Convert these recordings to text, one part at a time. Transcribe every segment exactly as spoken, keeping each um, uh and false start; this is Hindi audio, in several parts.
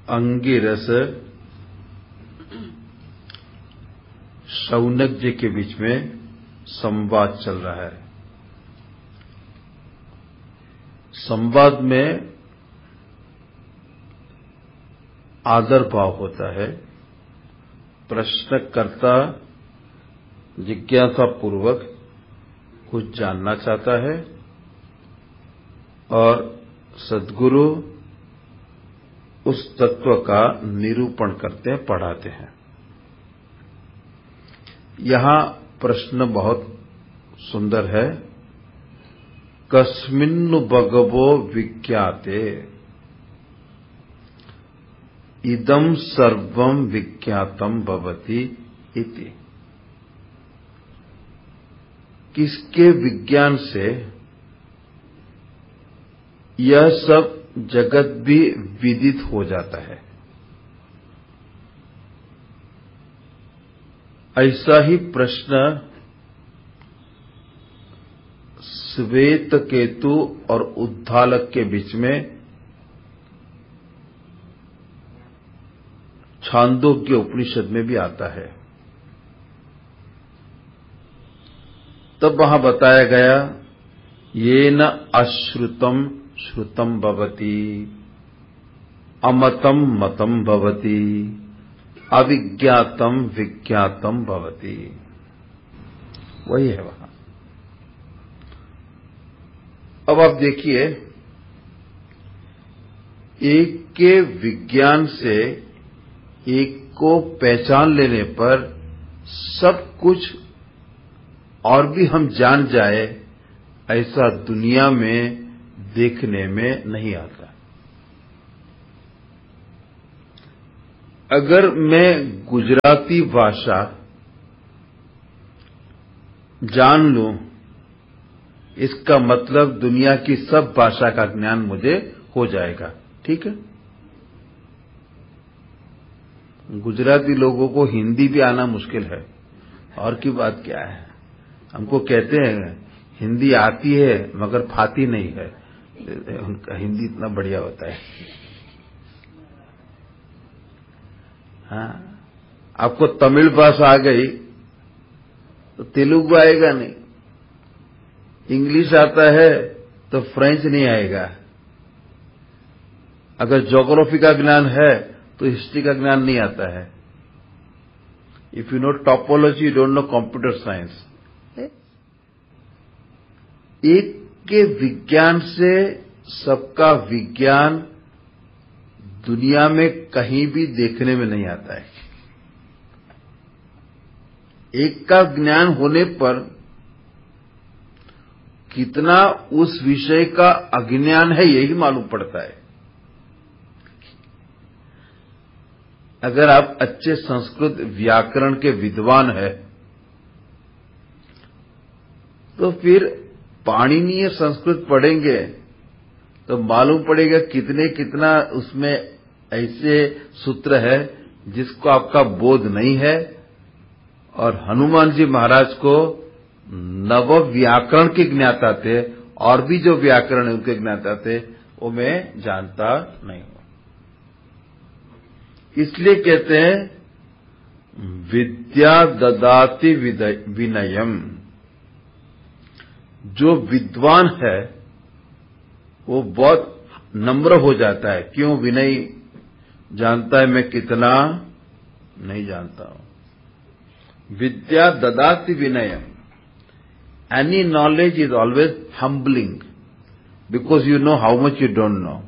अंगिरस शौनक जी के बीच में संवाद चल रहा है। संवाद में आदर भाव होता है। प्रश्नकर्ता जिज्ञासा पूर्वक कुछ जानना चाहता है और सद्गुरु उस तत्व का निरूपण करते हैं, पढ़ाते हैं। यहां प्रश्न बहुत सुंदर है। कस्मिन्नु भगवो विज्ञाते इदं सर्वं विज्ञातम भवति इति। किसके विज्ञान से यह सब जगत भी विदित हो जाता है। ऐसा ही प्रश्न श्वेत केतु और उद्धालक के बीच में छांदोग्य उपनिषद में भी आता है। तब वहां बताया गया येन अश्रुतम श्रुतम भवति, अमतम मतम भवति, अविज्ञातम विज्ञातम भवति। वही है वहां। अब आप देखिए, एक के विज्ञान से एक को पहचान लेने पर सब कुछ और भी हम जान जाए, ऐसा दुनिया में देखने में नहीं आता। अगर मैं गुजराती भाषा जान लूं, इसका मतलब दुनिया की सब भाषा का ज्ञान मुझे हो जाएगा। ठीक है। गुजराती लोगों को हिंदी भी आना मुश्किल है, और की बात क्या है। हमको कहते हैं हिंदी आती है मगर फाती नहीं है। उनका हिंदी इतना बढ़िया होता है। हाँ, आपको तमिल भाषा आ गई तो तेलुगु आएगा नहीं, इंग्लिश आता है तो फ्रेंच नहीं आएगा। अगर ज्योग्राफी का ज्ञान है तो हिस्ट्री का ज्ञान नहीं आता है। If you know topology you don't know computer science. एक के विज्ञान से सबका विज्ञान दुनिया में कहीं भी देखने में नहीं आता है। एक का ज्ञान होने पर कितना उस विषय का अज्ञान है यही मालूम पड़ता है। अगर आप अच्छे संस्कृत व्याकरण के विद्वान हैं तो फिर पाणिनीय संस्कृत पढ़ेंगे तो मालूम पड़ेगा कितने कितना उसमें ऐसे सूत्र है जिसको आपका बोध नहीं है। और हनुमान जी महाराज को नव व्याकरण के ज्ञाता थे, और भी जो व्याकरण है उनके ज्ञाता थे, वो मैं जानता नहीं हूं। इसलिए कहते हैं विद्या ददाति विनयम। जो विद्वान है वो बहुत नम्र हो जाता है। क्यों? विनय जानता है मैं कितना नहीं जानता हूं। विद्या ददाति विनयम। Any knowledge is always humbling because you know how much you don't know.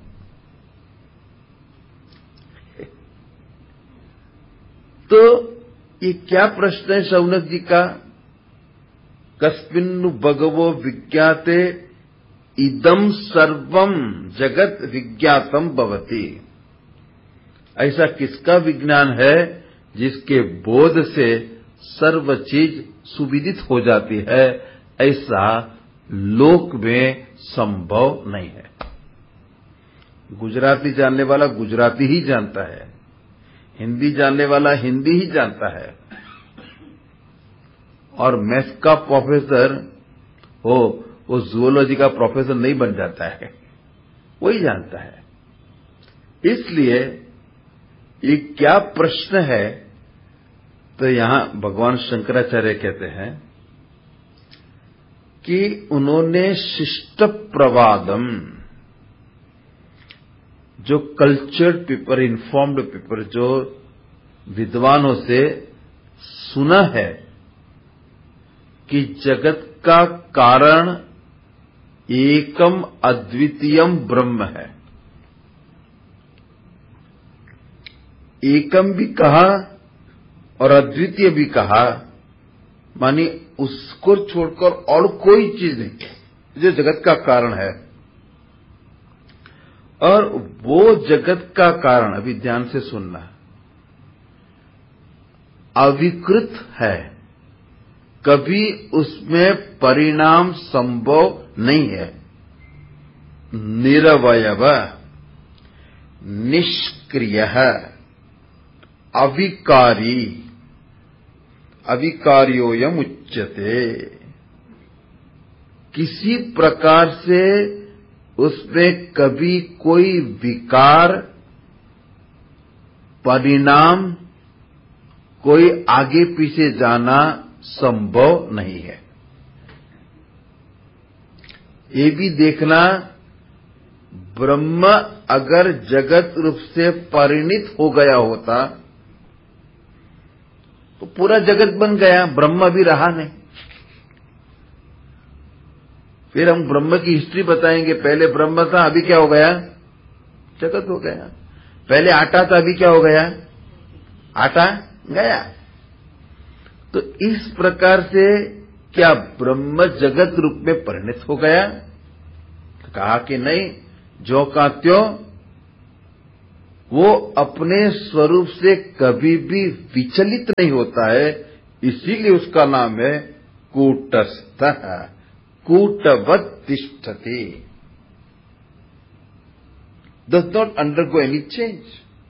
तो ये क्या प्रश्न है शौनक जी का? कस्मिन्नु भगवो विज्ञाते इदं सर्वं जगत विज्ञातम भवति। ऐसा किसका विज्ञान है जिसके बोध से सर्व चीज सुविदित हो जाती है? ऐसा लोक में संभव नहीं है। गुजराती जानने वाला गुजराती ही जानता है, हिंदी जानने वाला हिंदी ही जानता है, और मैथ्स का प्रोफेसर हो वो जूलॉजी का प्रोफेसर नहीं बन जाता है, वही जानता है। इसलिए ये क्या प्रश्न है? तो यहां भगवान शंकराचार्य कहते हैं कि उन्होंने शिष्ट प्रवादम, जो कल्चर्ड पीपल, इन्फॉर्म्ड पीपल, जो विद्वानों से सुना है कि जगत का कारण एकम अद्वितीयम ब्रह्म है। एकम भी कहा और अद्वितीय भी कहा, मानी उसको छोड़कर और कोई चीज नहीं जो जगत का कारण है। और वो जगत का कारण, अभी ध्यान से सुनना, अविकृत है, कभी उसमें परिणाम संभव नहीं है, निरवयव, निष्क्रिय, अविकारी, अविकार्योयम उच्यते। किसी प्रकार से उसमें कभी कोई विकार, परिणाम, कोई आगे पीछे जाना संभव नहीं है। ये भी देखना, ब्रह्म अगर जगत रूप से परिणित हो गया होता तो पूरा जगत बन गया, ब्रह्म भी रहा नहीं। फिर हम ब्रह्म की हिस्ट्री बताएंगे, पहले ब्रह्म था, अभी क्या हो गया? जगत हो गया। पहले आटा था, अभी क्या हो गया? आटा गया। तो इस प्रकार से क्या ब्रह्म जगत रूप में परिणत हो गया? तो कहा कि नहीं, जो का त्यों, वो अपने स्वरूप से कभी भी विचलित नहीं होता है, इसीलिए उसका नाम है कूटस्थ, कूटवत् तिष्ठति, does not undergo any change.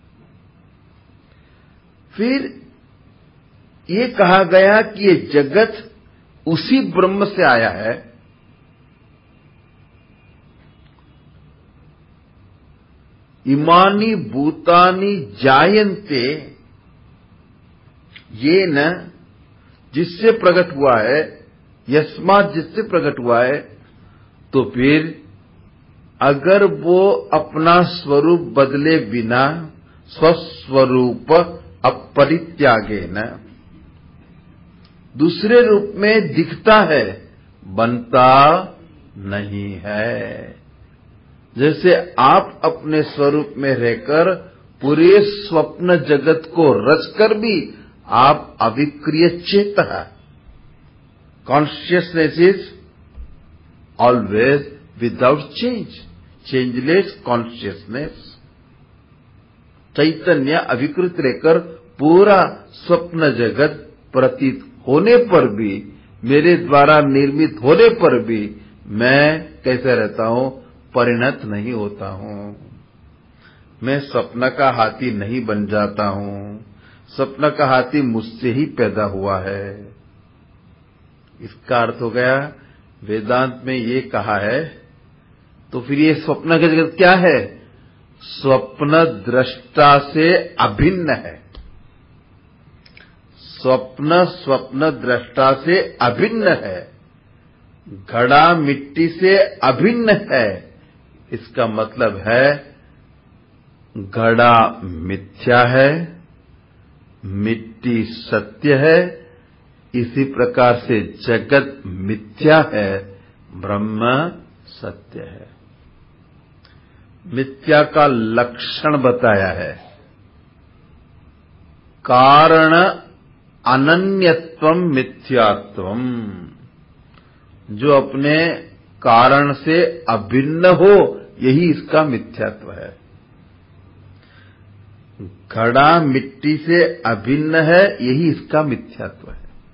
फिर ये कहा गया कि ये जगत उसी ब्रह्म से आया है। इमानी भूतानि जायन्ते, ये न, जिससे प्रकट हुआ है, यस्मात्, जिससे प्रकट हुआ है। तो फिर अगर वो अपना स्वरूप बदले बिना स्वस्वरूप अपरित्यागेन दूसरे रूप में दिखता है, बनता नहीं है। जैसे आप अपने स्वरूप में रहकर पूरे स्वप्न जगत को रचकर भी आप अविक्रिय चेत है। Consciousness is always without change, changeless consciousness. चैतन्य अविकृत रहकर पूरा स्वप्न जगत प्रतीत होने पर भी, मेरे द्वारा निर्मित होने पर भी मैं कैसे रहता हूं? परिणत नहीं होता हूं। मैं स्वप्न का हाथी नहीं बन जाता हूं। स्वप्न का हाथी मुझसे ही पैदा हुआ है। इसका अर्थ हो गया, वेदांत में ये कहा है, तो फिर ये स्वप्न का जगत क्या है? स्वप्न दृष्टा से अभिन्न है। स्वप्न स्वप्न दृष्टा से अभिन्न है, घड़ा मिट्टी से अभिन्न है। इसका मतलब है घड़ा मिथ्या है, मिट्टी सत्य है। इसी प्रकार से जगत मिथ्या है, ब्रह्म सत्य है। मिथ्या का लक्षण बताया है, कारण अनन्यत्वम मिथ्यात्वम, जो अपने कारण से अभिन्न हो, यही इसका मिथ्यात्व है। घड़ा मिट्टी से अभिन्न है, यही इसका मिथ्यात्व है।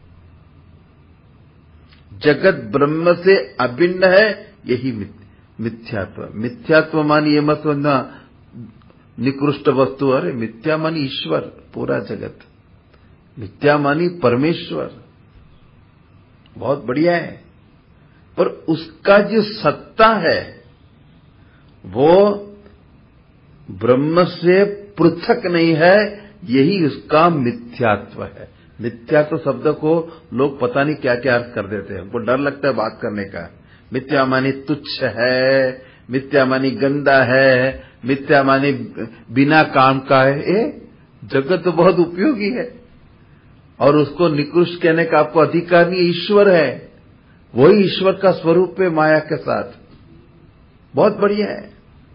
जगत ब्रह्म से अभिन्न है, यही मिथ्यात्व। मिथ्यात्व मानी ये मत समझना निकृष्ट वस्तु, अरे मिथ्या मानी ईश्वर, पूरा जगत मिथ्या मानी परमेश्वर, बहुत बढ़िया है। पर उसका जो सत्ता है वो ब्रह्म से पृथक नहीं है, यही उसका मिथ्यात्व है। मिथ्यात्व शब्द को लोग पता नहीं क्या क्या अर्थ कर देते हैं, उनको डर लगता है बात करने का। मिथ्या मानी तुच्छ है, मिथ्या मानी गंदा है, मिथ्या मानी बिना काम का है। ए, जगत तो बहुत उपयोगी है और उसको निकृष्ट कहने का आपको अधिकार नहीं। ईश्वर है, वही ईश्वर का स्वरूप है माया के साथ, बहुत बढ़िया है।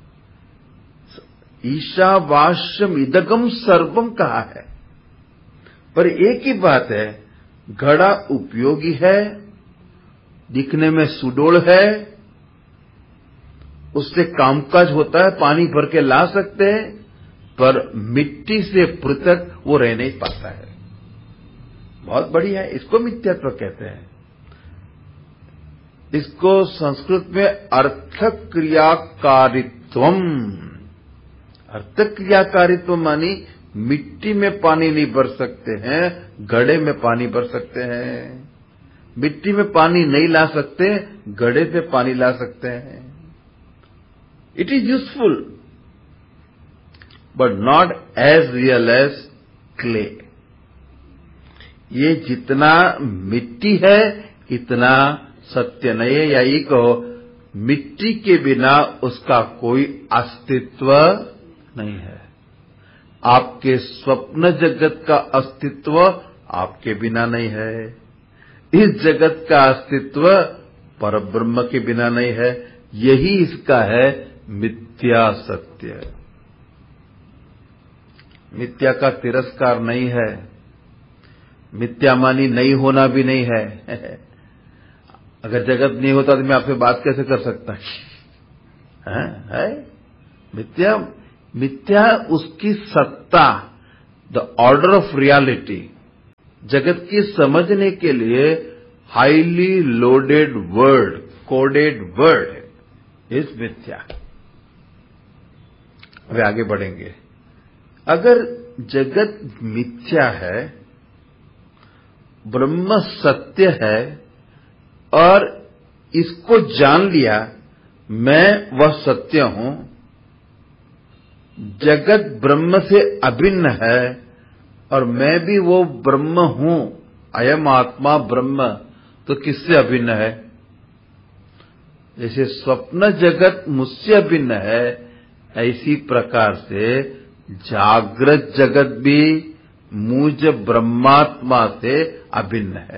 ईशावास्यम इदगम सर्वम कहा है, पर एक ही बात है, घड़ा उपयोगी है, दिखने में सुडौल है, उससे कामकाज होता है, पानी भर के ला सकते हैं, पर मिट्टी से पृथक वो रह नहीं पाता है। बहुत बढ़िया है, इसको मिथ्यात्व कहते हैं। इसको संस्कृत में अर्थक्रियाकारित्वम, अर्थक्रियाकारित्व मानी मिट्टी में पानी नहीं भर सकते हैं, घड़े में पानी भर सकते हैं। मिट्टी में पानी नहीं ला सकते, घड़े पे पानी ला सकते हैं। It is useful but not as real as clay. ये जितना मिट्टी है इतना सत्य नहीं है, या ये कहो मिट्टी के बिना उसका कोई अस्तित्व नहीं है। आपके स्वप्न जगत का अस्तित्व आपके बिना नहीं है, इस जगत का अस्तित्व परब्रह्म के बिना नहीं है। यही इसका है मिथ्या सत्य। मिथ्या का तिरस्कार नहीं है, मिथ्या मानी नहीं होना भी नहीं है। अगर जगत नहीं होता तो मैं आपसे बात कैसे कर सकता है, है? मिथ्या मिथ्या उसकी सत्ता, द ऑर्डर ऑफ रियलिटी, जगत की समझने के लिए highly loaded word, coded word इस मिथ्या। वे आगे बढ़ेंगे। अगर जगत मिथ्या है, ब्रह्म सत्य है और इसको जान लिया मैं वह सत्य हूं, जगत ब्रह्म से अभिन्न है और मैं भी वो ब्रह्म हूं, अयम आत्मा ब्रह्म, तो किससे अभिन्न है? जैसे स्वप्न जगत मुझसे अभिन्न है, ऐसी प्रकार से जागृत जगत भी मुझ ब्रह्मात्मा से अभिन्न है।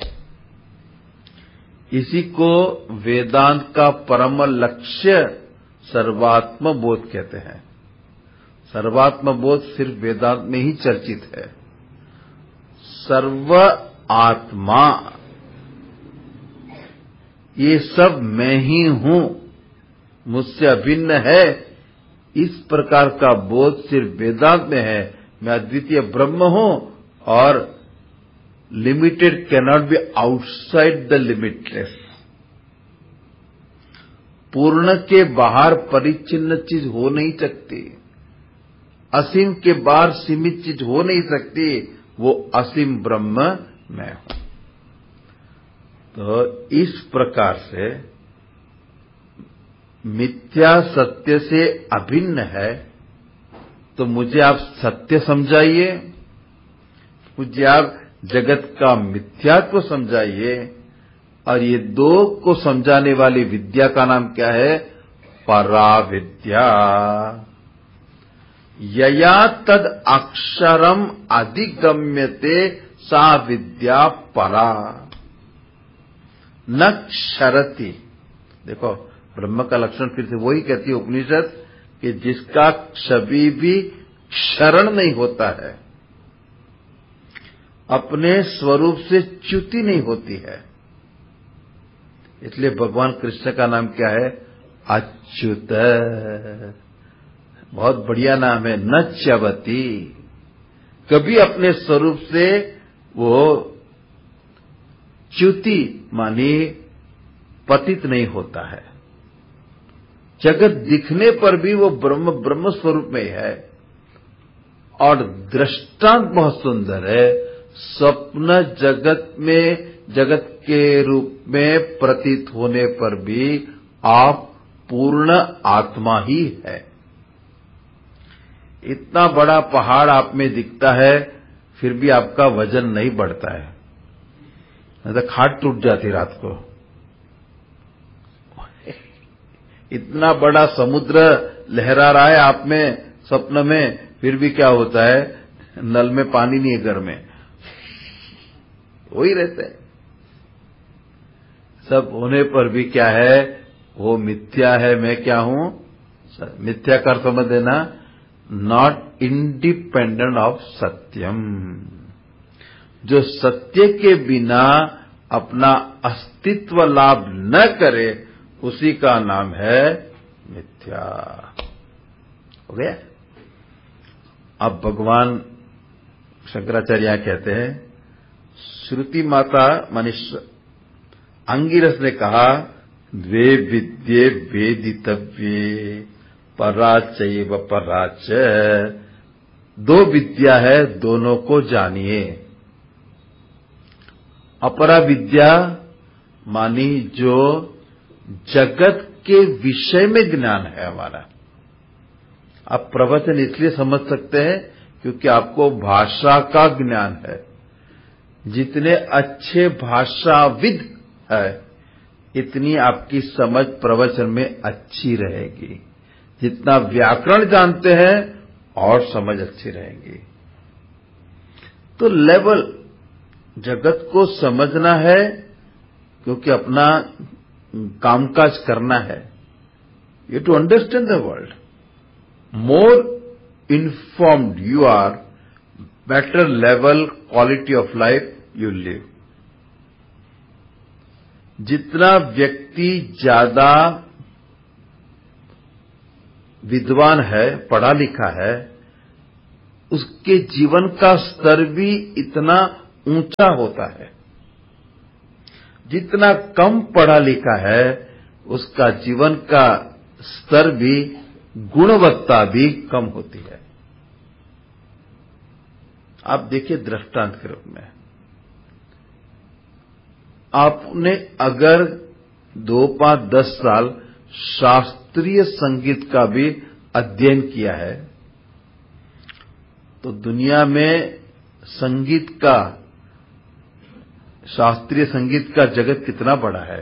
इसी को वेदांत का परम लक्ष्य सर्वात्म बोध कहते हैं। सर्वात्म बोध सिर्फ वेदांत में ही चर्चित है। सर्व आत्मा, ये सब मैं ही हूं, मुझसे अभिन्न है, इस प्रकार का बोध सिर्फ वेदांत में है। मैं अद्वितीय ब्रह्म हूं और limited cannot be outside the limitless. पूर्ण के बाहर परिच्छिन्न चीज हो नहीं सकती, असीम के बाहर सीमित चीज हो नहीं सकती, वो असीम ब्रह्म मैं हूं। तो इस प्रकार से मिथ्या सत्य से अभिन्न है, तो मुझे आप सत्य समझाइए, मुझे आप जगत का मिथ्यात्व समझाइए, और ये दो को समझाने वाली विद्या का नाम क्या है? पराविद्या। यया तद अक्षरम अधिगम्यते सा विद्या परा न क्षरति। देखो ब्रह्म का लक्षण फिर से वही कहती है उपनिषद कि जिसका कभी भी क्षरण नहीं होता है, अपने स्वरूप से च्युति नहीं होती है। इसलिए भगवान कृष्ण का नाम क्या है? अच्युत। बहुत बढ़िया नाम है, न च्यवती। कभी अपने स्वरूप से वो च्युति मानी पतित नहीं होता है। जगत दिखने पर भी वो ब्रह्म ब्रह्म स्वरूप में है। और दृष्टांत बहुत सुंदर है, स्वप्न जगत में जगत के रूप में प्रतीत होने पर भी आप पूर्ण आत्मा ही है। इतना बड़ा पहाड़ आप में दिखता है, फिर भी आपका वजन नहीं बढ़ता है, नहीं तो खाट टूट जाती रात को। इतना बड़ा समुद्र लहरा रहा है आप में स्वप्न में, फिर भी क्या होता है, नल में पानी नहीं है घर में, वही रहते हैं। सब होने पर भी क्या है, वो मिथ्या है, मैं क्या हूं, मिथ्या का अर्थ समझ देना, नॉट इंडिपेंडेंट ऑफ सत्यम। जो सत्य के बिना अपना अस्तित्व लाभ न करे, उसी का नाम है मिथ्या। हो गया। अब भगवान शंकराचार्य कहते हैं, श्रुति माता मनुष्य अंगिरस ने कहा, द्वे विद्ये वेदितव्ये पराचैव पराच। दो विद्या है, दोनों को जानिए। अपरा विद्या मानी जो जगत के विषय में ज्ञान है हमारा। आप प्रवचन इसलिए समझ सकते हैं क्योंकि आपको भाषा का ज्ञान है। जितने अच्छे भाषाविद है, इतनी आपकी समझ प्रवचन में अच्छी रहेगी। जितना व्याकरण जानते हैं, और समझ अच्छी रहेगी। तो लेवल जगत को समझना है, क्योंकि अपना कामकाज करना है। You to understand the world. More informed you are, better level quality of life you live. जितना व्यक्ति ज्यादा विद्वान है, पढ़ा लिखा है, उसके जीवन का स्तर भी इतना ऊंचा होता है। जितना कम पढ़ा लिखा है, उसका जीवन का स्तर भी, गुणवत्ता भी कम होती है। आप देखिए दृष्टांत के रूप में, आपने अगर दो पांच दस साल शास्त्रीय संगीत का भी अध्ययन किया है, तो दुनिया में संगीत का, शास्त्रीय संगीत का जगत कितना बड़ा है।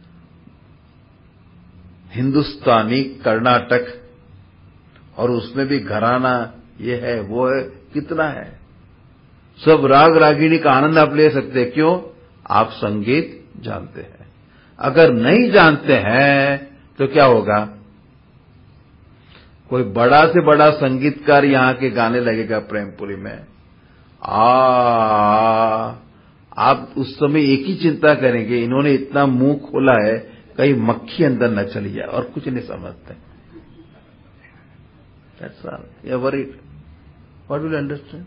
हिंदुस्तानी, कर्नाटक, और उसमें भी घराना, ये है वो है, कितना है। सब राग रागिनी का आनंद आप ले सकते हैं। क्यों? आप संगीत जानते हैं। अगर नहीं जानते हैं तो क्या होगा? कोई बड़ा से बड़ा संगीतकार यहां के गाने लगेगा प्रेमपुरी में, आ आप उस समय एक ही चिंता करेंगे, इन्होंने इतना मुंह खोला है, कहीं मक्खी अंदर न चली जाए, और कुछ नहीं समझते। That's all. You're worried. What will you understand?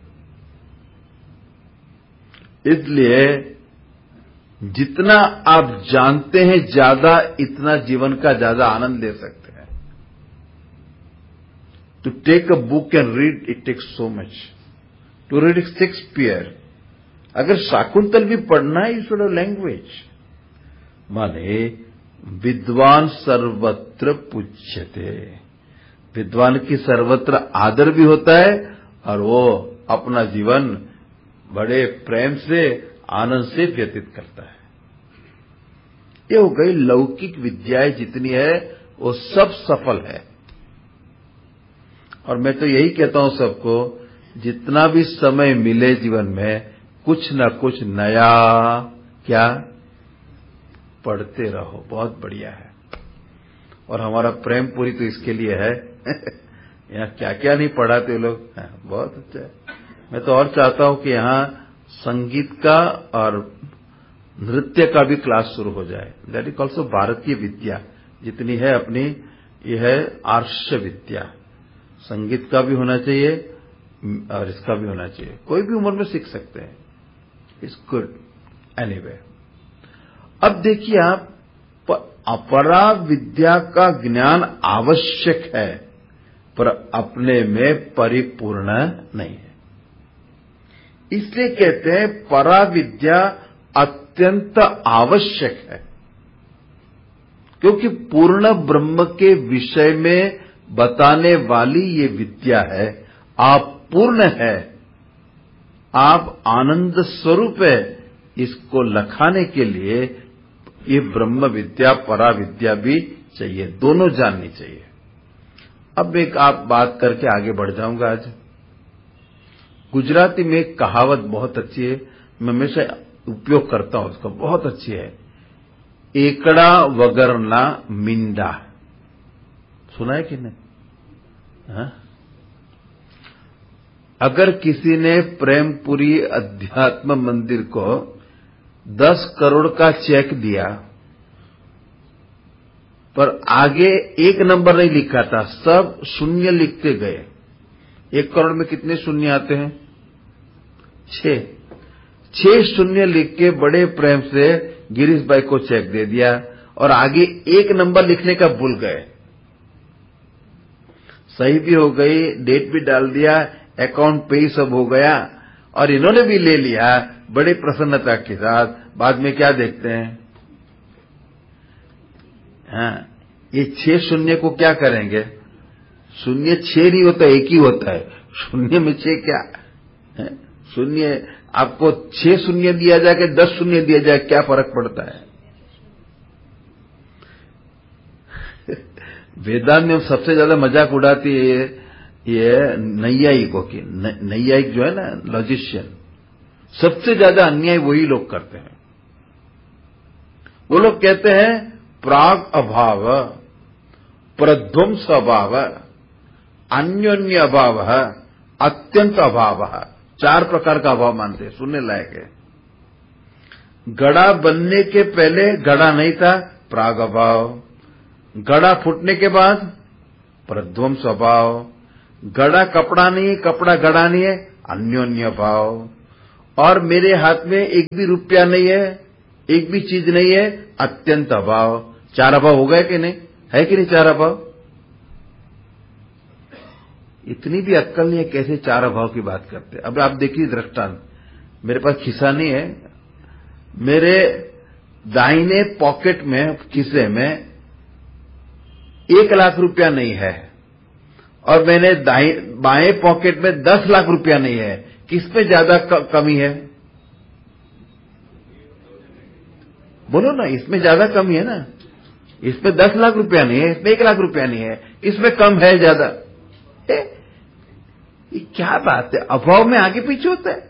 इसलिए जितना आप जानते हैं ज्यादा, इतना जीवन का ज्यादा आनंद ले सकते हैं। To take a book and read, it takes so much. To read Shakespeare, अगर शाकुंतल भी पढ़ना है, यू शुड हैव लैंग्वेज। माने विद्वान सर्वत्र पूज्यते, विद्वान की सर्वत्र आदर भी होता है, और वो अपना जीवन बड़े प्रेम से, आनंद से व्यतीत करता है। ये हो गई लौकिक विद्याएं जितनी है, वो सब सफल है। और मैं तो यही कहता हूं सबको, जितना भी समय मिले जीवन में, कुछ न कुछ नया क्या पढ़ते रहो, बहुत बढ़िया है। और हमारा प्रेमपुरी तो इसके लिए है। यहाँ क्या क्या नहीं पढ़ाते लोग, बहुत अच्छा है। मैं तो और चाहता हूं कि यहां संगीत का और नृत्य का भी क्लास शुरू हो जाए। That is also Bharatiya Vidya जितनी है अपनी, यह है आर्ष विद्या। संगीत का भी होना चाहिए और इसका भी होना चाहिए। कोई भी उम्र में सीख सकते हैं। It's good anyway. अब देखिए आप, अपरा विद्या का ज्ञान आवश्यक है, पर अपने में परिपूर्ण नहीं है। इसलिए कहते हैं परा विद्या अत्यंत आवश्यक है, क्योंकि पूर्ण ब्रह्म के विषय में बताने वाली ये विद्या है। आप पूर्ण है, आप आनंद स्वरूप है, इसको लखाने के लिए ये ब्रह्म विद्या परा विद्या भी चाहिए, दोनों जाननी चाहिए। अब एक आप बात करके आगे बढ़ जाऊंगा। आज गुजराती में एक कहावत बहुत अच्छी है, मैं हमेशा उपयोग करता हूं उसका, बहुत अच्छी है। एकड़ा वगरना मिंडा, सुना है कि नहीं? हा? अगर किसी ने प्रेमपुरी अध्यात्म मंदिर को दस करोड़ का चेक दिया पर आगे एक नंबर नहीं लिखा था, सब शून्य लिखते गए। एक करोड़ में कितने शून्य आते हैं? छह। छह शून्य लिख के बड़े प्रेम से गिरीश भाई को चेक दे दिया और आगे एक नंबर लिखने का भूल गए। सही भी हो गई, डेट भी डाल दिया, अकाउंट पे ही सब हो गया और इन्होंने भी ले लिया बड़ी प्रसन्नता के साथ। बाद में क्या देखते हैं? हाँ, ये छह शून्य को क्या करेंगे? शून्य छह नहीं होता, एक ही होता है। शून्य में छह क्या है? शून्य आपको छह शून्य दिया जाए कि दस शून्य दिया जाए, क्या फर्क पड़ता है? वेदांत में सबसे ज्यादा मजाक उड़ाती है ये नैयायिकों की। नैयायिक जो है ना, लॉजिशियन, सबसे ज्यादा अन्याय वही लोग करते हैं। वो लोग कहते हैं प्राग अभाव, प्रध्वंस अभाव, अन्योन्य अभाव, अत्यंत अभाव, चार प्रकार का अभाव मानते हैं। सुनने लायक है। घड़ा बनने के पहले घड़ा नहीं था, प्राग अभाव। घड़ा फूटने के बाद प्रध्वंस अभाव। घड़ा कपड़ा नहीं, कपड़ा घड़ा नहीं है, अन्योन्य भाव। और मेरे हाथ में एक भी रुपया नहीं है, एक भी चीज नहीं है, अत्यंत अभाव। चार अभाव हो गए कि नहीं? है कि नहीं चार अभाव? इतनी भी अक्कल नहीं है, कैसे चार अभाव की बात करते। अब आप देखिए दृष्टांत, मेरे पास खिस्सा नहीं है, मेरे दाहिने पॉकेट में, खिस्से में एक लाख रुपया नहीं है और मैंने बाएं पॉकेट में दस लाख रुपया नहीं है, किसमें ज्यादा कमी है? बोलो ना, इसमें ज्यादा कमी है ना। इसमें दस लाख रुपया नहीं है, इसमें एक लाख रुपया नहीं है, इसमें कम है ज्यादा। ए, ये क्या बात है? अभाव में आगे पीछे होता है।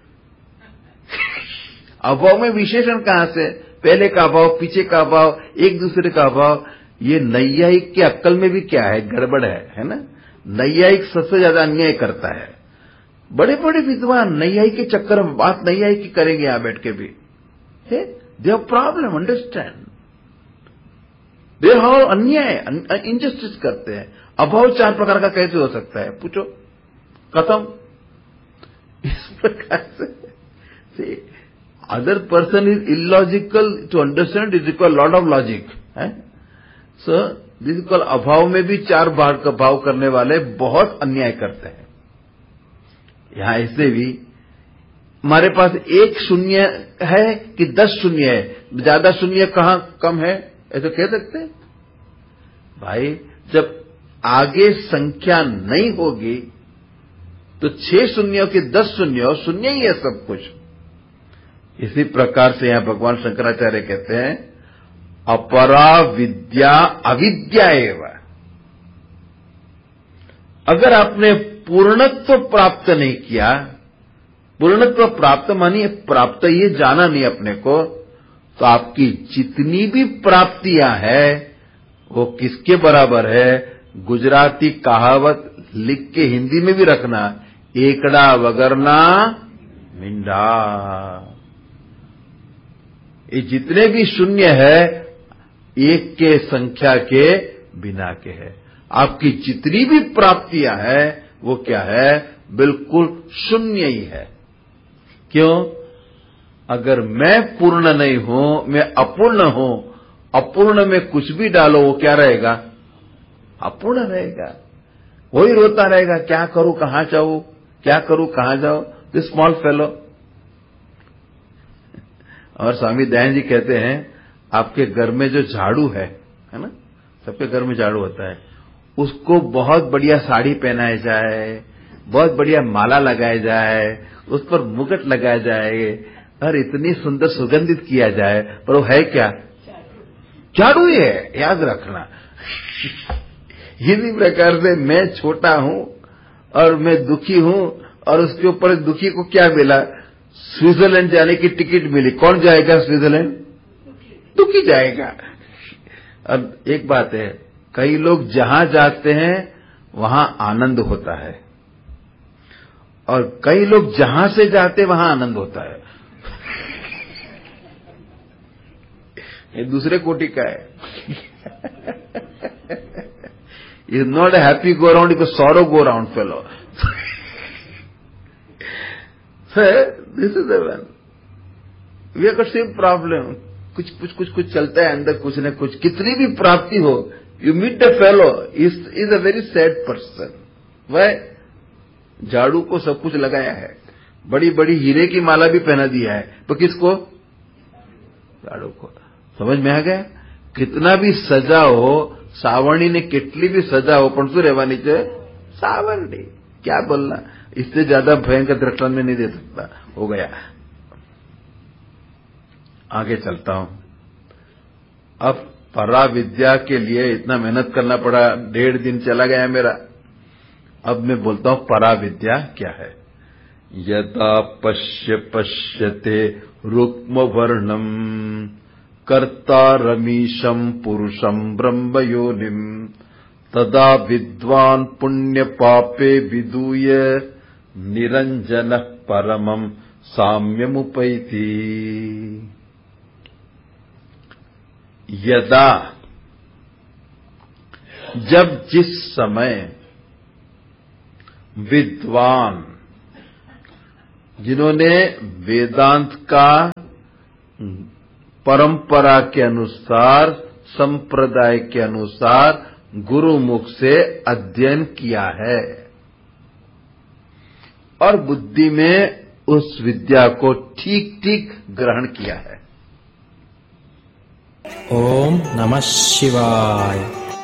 अभाव में विशेषण कहां से? पहले का अभाव, पीछे का अभाव, एक दूसरे का अभाव। ये नैयायिक के अक्कल में भी क्या है? गड़बड़ है, है ना। नैयायिक सबसे ज्यादा अन्याय करता है। बड़े बड़े विद्वान नैयायिक के चक्कर में बात नैयायिक की करेंगे यहां बैठ के भी। They have problem, understand. They have अन्याय, इनजस्टिस करते हैं। अभाव चार प्रकार का कैसे हो सकता है? पूछो, खत्म। इस प्रकार से other person is illogical to understand, is equal lot of logic है। सो दिस इज कॉल्ड अभाव में भी चार भाग का भाव करने वाले बहुत अन्याय करते हैं। यहां ऐसे भी हमारे पास एक शून्य है कि दस शून्य है, ज्यादा शून्य कहां कम है, ऐसे कह सकते हैं? भाई जब आगे संख्या नहीं होगी तो छह शून्यों की दस शून्य, शून्य ही है सब कुछ। इसी प्रकार से यहां भगवान शंकराचार्य कहते हैं अपरा विद्या अविद्या एवं। अगर आपने पूर्णत्व प्राप्त नहीं किया, पूर्णत्व प्राप्त मानिए प्राप्त ये जाना नहीं अपने को, तो आपकी जितनी भी प्राप्तियां हैं वो किसके बराबर है? गुजराती कहावत लिख के हिंदी में भी रखना, एकड़ा वगरना मिंडा। ये जितने भी शून्य है एक के संख्या के बिना के है। आपकी जितनी भी प्राप्तियां हैं वो क्या है? बिल्कुल शून्य ही है। क्यों? अगर मैं पूर्ण नहीं हूं, मैं अपूर्ण हूं, अपूर्ण में कुछ भी डालो वो क्या रहेगा? अपूर्ण रहेगा। वही रोता रहेगा, क्या करूं कहां जाऊं, क्या करूं कहां जाऊं, दिस स्मॉल फेलो। और स्वामी दयानंद जी कहते हैं आपके घर में जो झाड़ू है है ना, सबके घर में झाड़ू होता है, उसको बहुत बढ़िया साड़ी पहनाया जाए, बहुत बढ़िया माला लगाया जाए, उस पर मुकुट लगाया जाए और इतनी सुंदर सुगंधित किया जाए, पर वो है क्या? झाड़ू ही है, याद रखना। इसी प्रकार से मैं छोटा हूं और मैं दुखी हूं, और उसके ऊपर दुखी को क्या मिला? स्विट्जरलैंड जाने की टिकट मिली। कौन जाएगा स्विट्जरलैंड? दुखी जाएगा। अब एक बात है, कई लोग जहां जाते हैं वहां आनंद होता है, और कई लोग जहां से जाते वहां आनंद होता है। ये दूसरे कोटि का है। Is not a happy go round, is sorrow go round fellow. This is the one we have got same problem. कुछ कुछ कुछ कुछ चलता है अंदर, कुछ न कुछ। कितनी भी प्राप्ति हो, you meet the fellow is is a very sad person. वह झाड़ू को सब कुछ लगाया है, बड़ी बड़ी हीरे की माला भी पहना दिया है, तो किसको? झाड़ू को। समझ में आ गया? कितना भी सजा हो, सावरणी ने कितनी भी सजा हो, पण શું રહેવાની છે? सावरणी। क्या बोलना, इससे ज्यादा भयंकर दृष्टांत में नहीं दे सकता। हो गया। आगे चलता हूं। अब परा विद्या के लिए इतना मेहनत करना पड़ा, डेढ़ दिन चला गया मेरा। अब मैं बोलता हूं परा विद्या क्या है। यदा पश्य पश्यते रुक्म वर्णम कर्तारमीशं पुरुषं ब्रह्म योनिम तदा विद्वान् पुण्य पापे विदूय निरंजनः परमं साम्यमुपैति। यदा, जब जिस समय विद्वान, जिन्होंने वेदांत का परंपरा के अनुसार, संप्रदाय के अनुसार गुरुमुख से अध्ययन किया है और बुद्धि में उस विद्या को ठीक ठीक ग्रहण किया है। ओम नमः शिवाय।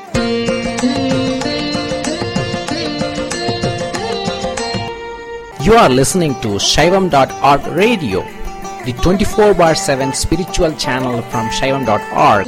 You are listening to Shaivam dot org radio, the twenty-four bar seven spiritual channel from Shaivam dot org.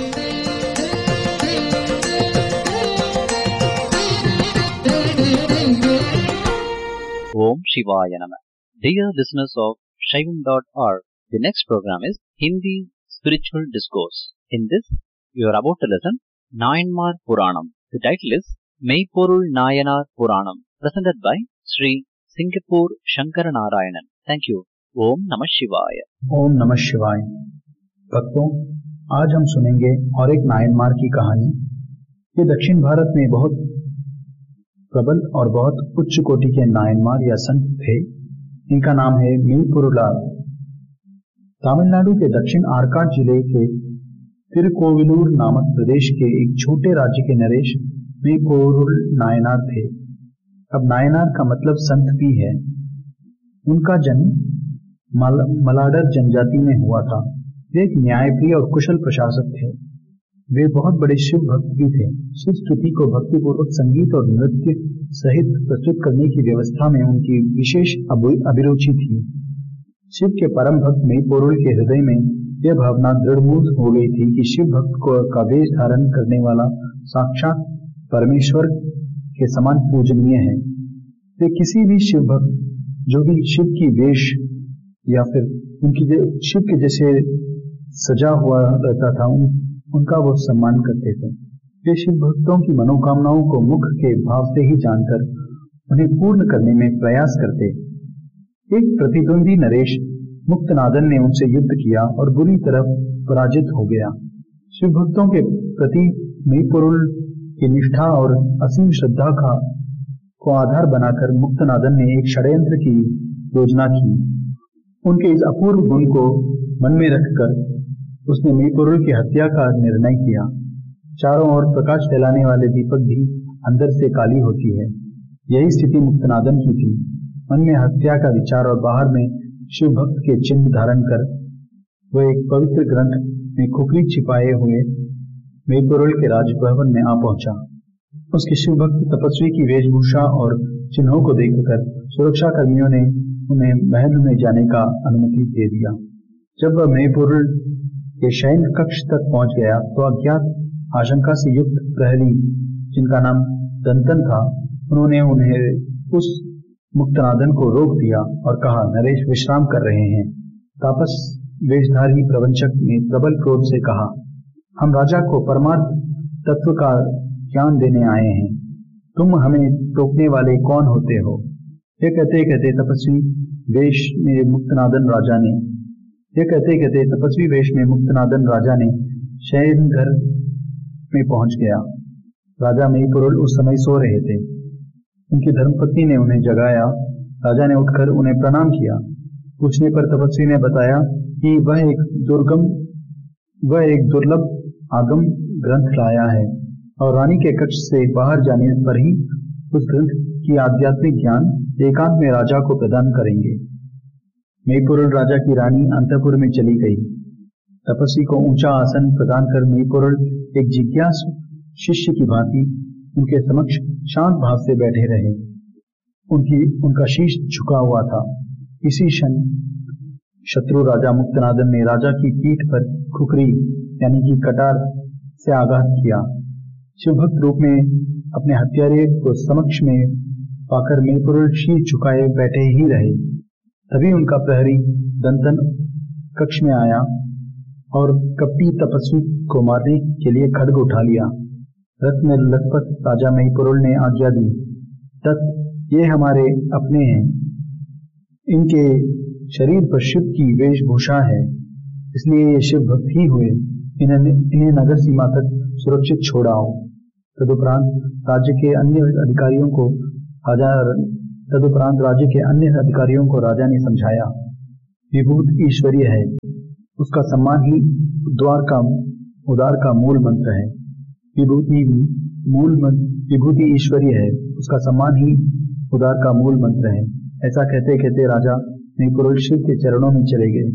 Om Shivaya Namah. Dear listeners of Shaivam dot org, the next program is Hindi Spiritual Discourse. In this, you are about to listen Nayanmar Puranam. The title is Meiporul Nayanar Puranam, presented by Sri Singapore Shankara Narayanan. Thank you. Om Namah Shivaya. ओम नमः शिवाय। भक्तों, आज हम सुनेंगे और एक नायनमार की कहानी। ये दक्षिण भारत में बहुत प्रबल और बहुत उच्च कोटि के नायनमार या संत थे। इनका नाम है मीपुरुलाल। तमिलनाडु के दक्षिण आर्काड जिले के तिरुकोविलूर नामक प्रदेश के एक छोटे राज्य के नरेश मीपोरुल नायनार थे। अब नायनार का मतलब संत भी है। उनका जन्म मल, मलाडर जनजाति में हुआ था। वे एक न्यायप्रिय और कुशल प्रशासक थे। वे बहुत बड़े शिव भक्त भी थे। शिव स्तुति को भक्तिपूर्वक संगीत और नृत्य सहित प्रस्तुत करने की व्यवस्था में उनकी विशेष अभिरुचि थी। शिव के परम भक्त मीपोरुल के हृदय में यह भावना दृढ़मूल हो गई थी कि शिव भक्त को का वेश धारण करने वाला साक्षात परमेश्वर के समान पूजनीय है। वे किसी भी शिव भक्त जो भी शिव की वेश या फिर उनकी शिव के जैसे सजा हुआ रहता था, उन, उनका वो सम्मान करते थे। वे शिव भक्तों की मनोकामनाओं को मुख के भाव से ही जानकर उन्हें पूर्ण करने में प्रयास करते। एक प्रतिद्वंदी नरेश मुक्तनादन ने उनसे युद्ध किया और बुरी तरह पराजित हो गया। शिव भक्तों के प्रति मीपुरुल की निष्ठा और असीम श्रद्धा का को आधार बनाकर मुक्तनादन ने एक षड्यंत्र की योजना की। उनके इस अपूर्व गुण को मन में रखकर उसने मीपुरुल की हत्या का निर्णय किया। चारों ओर प्रकाश फैलाने वाले दीपक भी अंदर से काली होती है। यही स्थिति मुक्तनादन की थी। मन में हत्या का विचार और बाहर में शिव भक्त के चिन्ह धारण कर वह एक पवित्र ग्रंथ में खुखरी छिपाए हुए मीपुरुल के राजभवन में आ पहुंचा। उसके शिव भक्त तपस्वी की वेशभूषा और चिन्हों को देखकर सुरक्षा कर्मियों ने उन्हें महल में जाने का अनुमति दे दिया। जब वह मेहपुरुल के शयन कक्ष तक पहुंच गया तो अज्ञात आशंका से युक्त प्रहरी, जिनका नाम दंतन था, उन्होंने उन्हें उस मुक्तनादन को रोक दिया और कहा, नरेश विश्राम कर रहे हैं। तापस वेशधारी प्रवंचक ने प्रबल क्रोध से कहा, हम राजा को परमार्थ तत्व का ज्ञान देने आए हैं, तुम हमें टोकने वाले कौन होते हो? ये कहते कहते तपस्वी वेश में मुक्तनादन राजा ने ये कहते कहते तपस्वी वेश में मुक्तनादन राजा ने शयन घर में पहुंच गया। राजा मेहपुरुल उस समय सो रहे थे। उनकी धर्मपत्नी ने उन्हें जगाया। राजा ने उठकर उन्हें प्रणाम किया। पूछने पर तपस्वी ने बताया कि वह एक दुर्गम वह एक दुर्लभ आगम ग्रंथ लाया है और रानी के कक्ष से बाहर जाने पर ही उस ग्रंथ की आध्यात्मिक ज्ञान एकांत में राजा को प्रदान करेंगे। मेहपुरुल राजा की रानी अंतपुर में चली गई। तपस्वी को ऊंचा आसन प्रदान कर मेहपुरुल एक जिज्ञासु शिष्य की भांति उनके समक्ष शांत भाव से बैठे रहे। उनकी उनका शीश झुका हुआ था। इसी क्षण शत्रु राजा मुक्तनादन ने राजा की पीठ पर खुखरी यानी कि कटार से आघात किया। शिवभक्त रूप में अपने हत्यारे को समक्ष में पाकर मेहपुरुल शीश झुकाए बैठे ही रहे। तभी उनका प्रहरी दंतन कक्ष में आया और कपटी तपस्वी को मारने के लिए खड्ग उठा लिया। रथ में लथपथ राजा मेहपुरुल ने आज्ञा दी, तत् ये हमारे अपने हैं, इनके शरीर पर शिव की वेशभूषा है, इसलिए ये शिव भक्त ही हुए। इन्हें इन्हें नगर सीमा तक सुरक्षित छोड़ाओ। तदुपरांत राज्य के अन्य अधिकारियों को राजा तदुपरांत राज्य के अन्य अधिकारियों को राजा ने समझाया, विभूत ईश्वरीय है, उसका सम्मान ही द्वार का उदार का मूल मंत्र है। विभूति मूल विभूति ईश्वरीय है, उसका सम्मान ही उदार का मूल मंत्र है। ऐसा कहते कहते राजा मेहपुरुल शिव के चरणों में चले गए।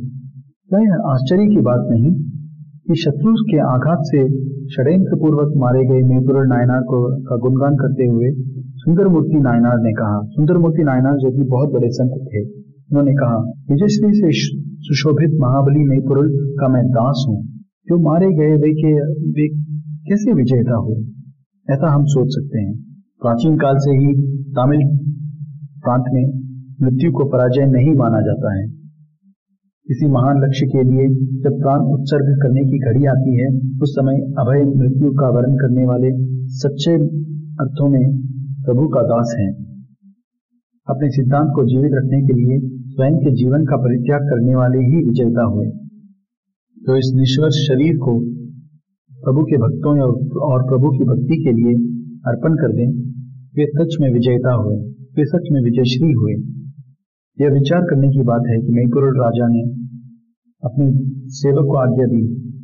यह आश्चर्य की बात नहीं कि शत्रु के आघात से षड्यंत्र पूर्वक मारे गए मेहपुरुल नायनार को का गुणगान करते हुए सुंदरमूर्ति नायनार ने कहा। सुंदरमूर्ति नायनार जो कि बहुत बड़े संत थे, उन्होंने कहा, विजयश्री से सुशोभित महाबली मेहपुरुल का मैं दास हूँ। जो मारे गए वे के वे कैसे विजेता हुए, ऐसा हम सोच सकते हैं। प्राचीन काल से ही तमिल प्रांत में मृत्यु को पराजय नहीं माना जाता है। किसी महान लक्ष्य के लिए जब प्राण उत्सर्ग करने की घड़ी आती है, उस समय अभय मृत्यु का वर्ण करने वाले सच्चे अर्थों में प्रभु का दास हैं। अपने सिद्धांत को जीवित रखने के लिए स्वयं के जीवन का परित्याग करने वाले ही विजेता हुए। तो इस निश्वर शरीर को प्रभु के भक्तों और प्रभु की भक्ति के लिए अर्पण कर दें, वे सच में विजेता हुए, वे सच में विजयश्री हुए। यह विचार करने की बात है कि मेहपुरुल राजा ने अपने सेवक को आज्ञा दी,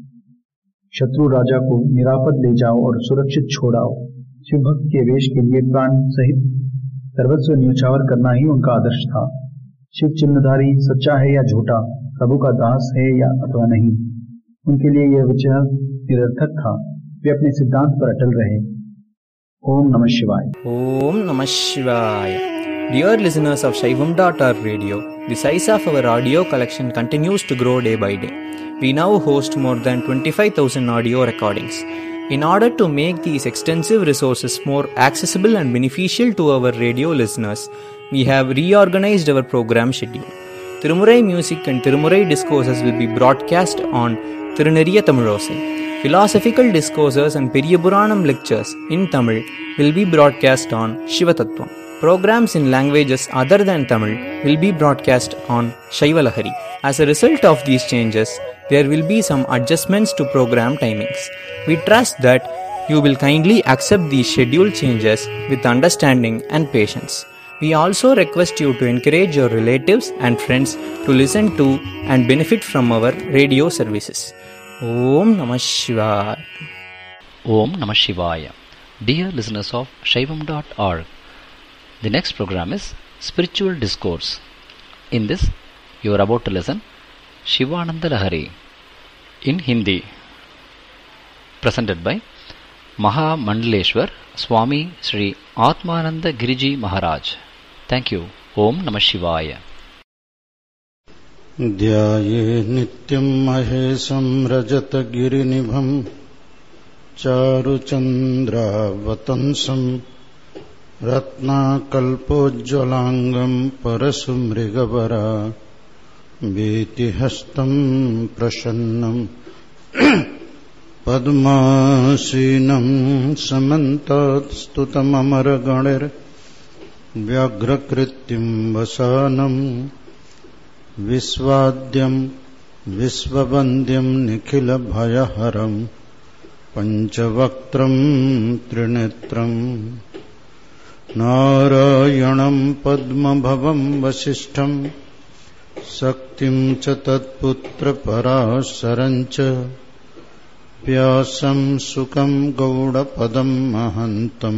शत्रु राजा को निरापद ले जाओ और सुरक्षित छोड़ाओ। शिव भक्त के वेश के लिए प्राण सहित सर्वस्व न्यौछावर करना ही उनका आदर्श था। शिव चिन्हधारी सच्चा है या झूठा, प्रभु का दास है या अथवा नहीं, उनके लिए यह विचार निरर्थक था। वे अपने सिद्धांत पर अटल रहे। ओम नमः शिवाय। Om Namah Shivaya. Dear listeners of Shaivam dot org radio, the size of our audio collection continues to grow day by day. We now host more than twenty-five thousand audio recordings. In order to make these extensive resources more accessible and beneficial to our radio listeners, we have reorganized our program schedule. Tirumurai music and Tirumurai discourses will be broadcast on Tiruneriya Tamilosai. Philosophical discourses and Periyapuranam lectures in Tamil will be broadcast on Shivatattvam. Programs in languages other than Tamil will be broadcast on Shaivalahari. As a result of these changes, there will be some adjustments to program timings. We trust that you will kindly accept these schedule changes with understanding and patience. We also request you to encourage your relatives and friends to listen to and benefit from our radio services. Om Namah Shivaya. Om Namah Shivaya. Dear listeners of Shaivam dot org, the next program is Spiritual Discourse. In this, you are about to listen Shivananda Lahari in Hindi, presented by Mahamandaleshwar Swami Sri Atmananda Giriji Maharaj. Thank you. Om Namah Shivaya. ध्याये नित्यं महेशं रजतगिरिनिभं चारुचन्द्रावतंसं रत्नाकल्पोज्ज्वलाङ्गं परशुमृगवरा वीतिहस्तं प्रसन्नं पद्मासीनं समन्तात् स्तुतममरगणैर्व्याघ्रकृत्यं वसानं विश्वाद्यं विश्ववन्द्यं निखिलभयहरं पञ्चवक्त्रं त्रिनेत्रं नारायणं पद्मभवं वसिष्ठं शक्तिं च तत्पुत्रपराशरं च व्यासं सुकं गौडपदं महन्तं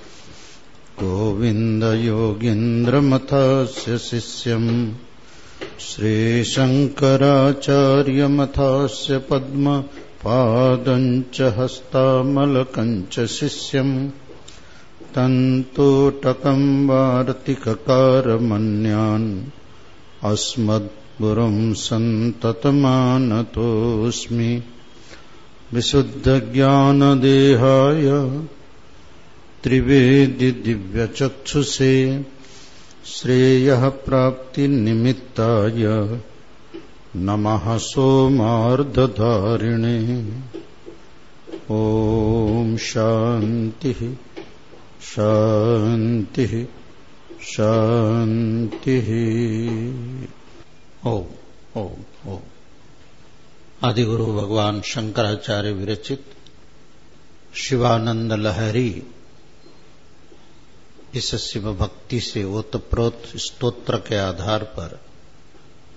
गोविन्दयोगीन्द्रमथस्य शिष्यं श्रीशङ्कराचार्यमथस्य पद्मपादं च हस्तामलकं च शिष्यं तन्तोटकं वार्तिककारमन्यान् अस्मद्गुरुं सन्ततमानतोऽस्मि विशुद्धज्ञानदेहाय त्रिवेदिदिव्यचक्षुषे श्रेयः प्राप्तिनिमित्ताय नमः सोमार्धधारिणे। ॐ शान्तिः शान्तिः शान्तिः। ओम ओम ओम। आदिगुरु भगवान शंकराचार्य विरचित शिवानंद लहरी इस शिव भक्ति से ओतप्रोत स्तोत्र के आधार पर